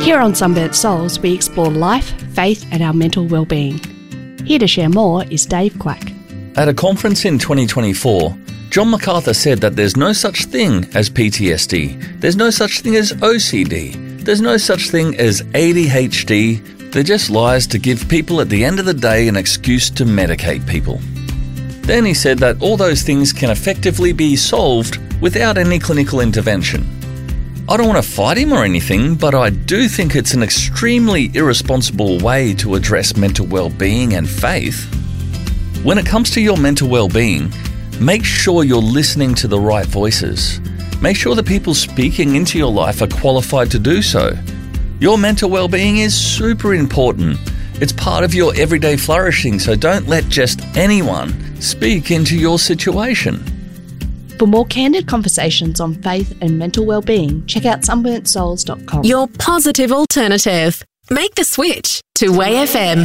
Here on Sunburnt Souls, we explore life, faith and our mental well-being. Here to share more is Dave Quack. At a conference in 2024, John MacArthur said that there's no such thing as PTSD, there's no such thing as OCD, there's no such thing as ADHD, they're just lies to give people at the end of the day an excuse to medicate people. Then he said that all those things can effectively be solved without any clinical intervention. I don't want to fight him or anything, but I do think it's an extremely irresponsible way to address mental well-being and faith. When it comes to your mental well-being, make sure you're listening to the right voices. Make sure the people speaking into your life are qualified to do so. Your mental well-being is super important. It's part of your everyday flourishing, so don't let just anyone speak into your situation. For more candid conversations on faith and mental well-being, check out sunburntsouls.com. Your positive alternative. Make the switch to Way FM.